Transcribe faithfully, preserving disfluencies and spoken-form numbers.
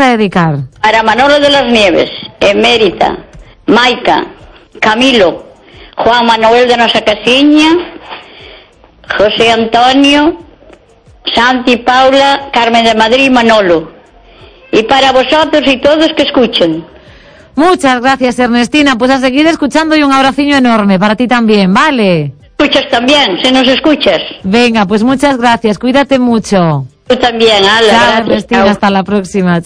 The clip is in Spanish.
a dedicar? Para Manolo de las Nieves, Emérita, Maica, Camilo, Juan Manuel de Nosa Casiña, José Antonio, Santi, Paula, Carmen de Madrid y Manolo. Y para vosotros y todos que escuchen. Muchas gracias, Ernestina. Pues a seguir escuchando y un abraciño enorme para ti también, ¿vale? Escuchas también, si nos escuchas. Venga, pues muchas gracias. Cuídate mucho. Tú también, Ala. Chao, Gracias. Ernestina. Chao. Hasta la próxima.